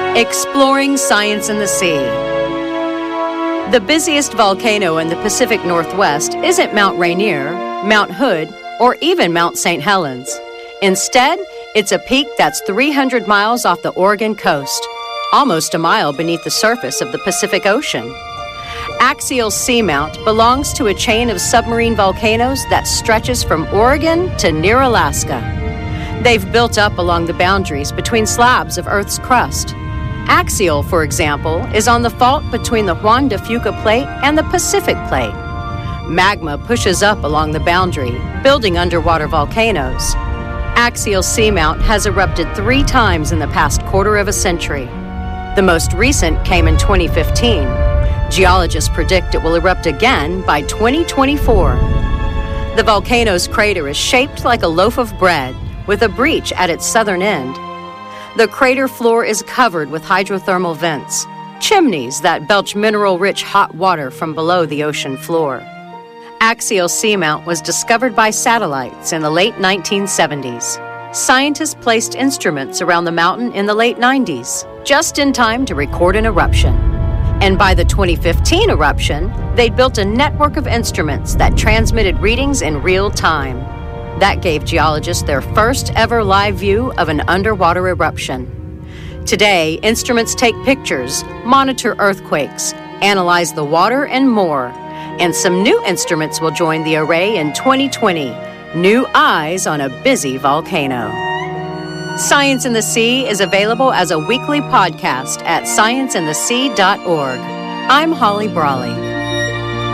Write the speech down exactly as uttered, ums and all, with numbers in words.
Exploring Science in the Sea. The busiest volcano in the Pacific Northwest isn't Mount Rainier, Mount Hood, or even Mount Saint Helens. Instead, it's a peak that's three hundred miles off the Oregon coast, almost a mile beneath the surface of the Pacific Ocean. Axial Seamount belongs to a chain of submarine volcanoes that stretches from Oregon to near Alaska. They've built up along the boundaries between slabs of Earth's crust. Axial, for example, is on the fault between the Juan de Fuca Plate and the Pacific Plate. Magma pushes up along the boundary, building underwater volcanoes. Axial Seamount has erupted three times in the past quarter of a century. The most recent came in twenty fifteen. Geologists predict it will erupt again by twenty twenty-four. The volcano's crater is shaped like a loaf of bread, with a breach at its southern end. The crater floor is covered with hydrothermal vents, chimneys that belch mineral-rich hot water from below the ocean floor. Axial Seamount was discovered by satellites in the late nineteen seventies. Scientists placed instruments around the mountain in the late nineties, just in time to record an eruption. And by the twenty fifteen eruption, they'd built a network of instruments that transmitted readings in real time. That gave geologists their first ever live view of an underwater eruption. Today, instruments take pictures, monitor earthquakes, analyze the water, and more. And some new instruments will join the array in twenty twenty. New eyes on a busy volcano. Science in the Sea is available as a weekly podcast at science in the sea dot org. I'm Holly Brawley.